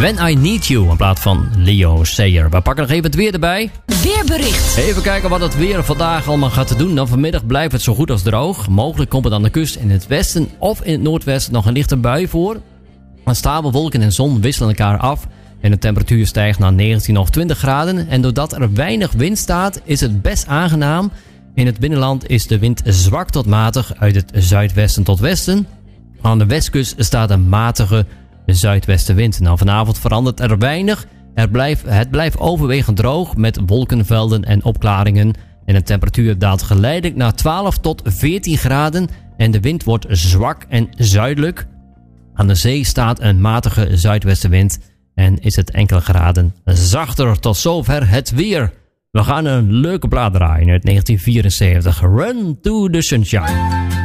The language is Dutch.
When I Need You, in plaats van Leo Sayer. We pakken nog even het weer erbij. Weerbericht. Even kijken wat het weer vandaag allemaal gaat doen. Dan vanmiddag blijft het zo goed als droog. Mogelijk komt het aan de kust in het westen of in het noordwesten nog een lichte bui voor. Dan stapelwolken en zon wisselen elkaar af. En de temperatuur stijgt naar 19 of 20 graden. En doordat er weinig wind staat, is het best aangenaam. In het binnenland is de wind zwak tot matig uit het zuidwesten tot westen. Aan de westkust staat een matige zuidwestenwind. Nou, vanavond verandert er weinig. Het blijft overwegend droog met wolkenvelden en opklaringen. En de temperatuur daalt geleidelijk naar 12 tot 14 graden. En de wind wordt zwak en zuidelijk. Aan de zee staat een matige zuidwestenwind. En is het enkele graden zachter. Tot zover het weer. We gaan een leuke plaat draaien uit 1974. Run to the Sunshine.